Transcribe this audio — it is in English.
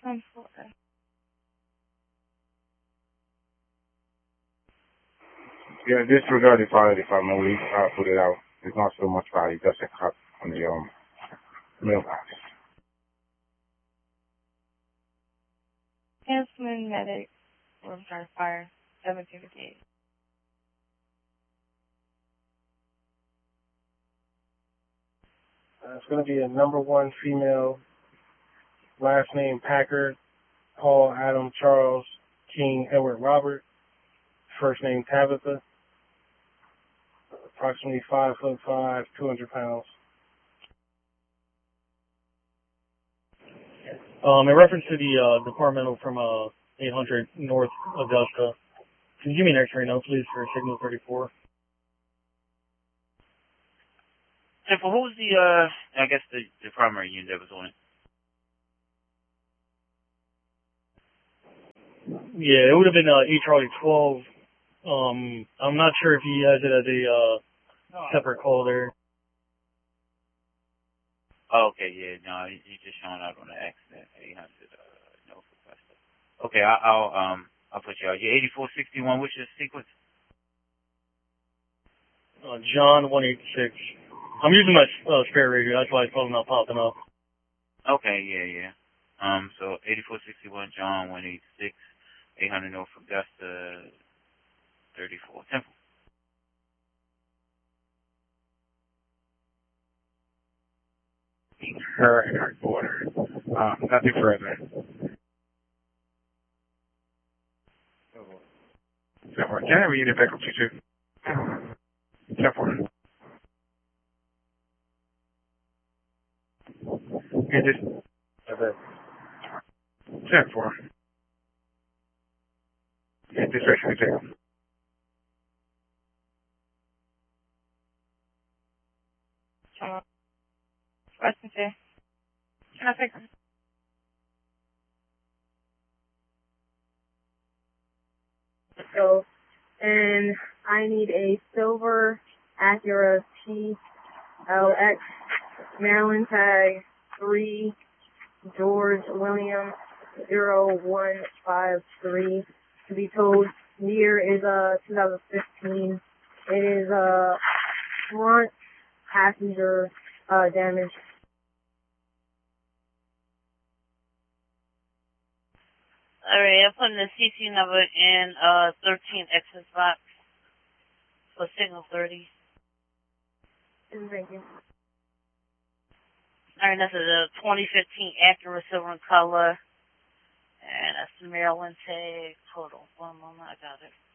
10-4. Yeah, disregard the fire department. We put it out. There's not so much value. Just a cut on the mailbox. Handsman Medic, Riverside Fire, 1758. It's going to be a number 1 female, last name Packard, Paul, Adam, Charles, King, Edward, Robert, first name Tabitha, approximately 5'5", 200 pounds. In reference to the departmental from 800 North Augusta, can you give me an X-ray note, please, for signal 34? And for who was the, I guess the primary unit that was on it? Yeah, it would have been Charlie 12. I'm not sure if he has it as a separate call there. Oh, okay, yeah, no, he's just showing out on the accident. 800 North Augusta. Okay, I'll put you out. You're 8461. What's your sequence? John 186. I'm using my spare radio. That's why it's probably not popping up. Okay, yeah. So 8461, John 186, 800 North Augusta, 34 Temple. Her order. Nothing further. 10-4. Can I have a unit back up to 10-4? Yeah, just 10-4. Yeah, just rest of the tail. Washington. Can I fix it? So, and I need a silver Acura TLX Maryland tag 3 George William 0153 to be towed. Year is 2015. It is front passenger damage. Alright, I'm putting the CC number in 13 exit box for signal 30. Thank you. Alright, that's a 2015 Acura silver in color. And that's the Maryland tag. Hold on one moment, I got it.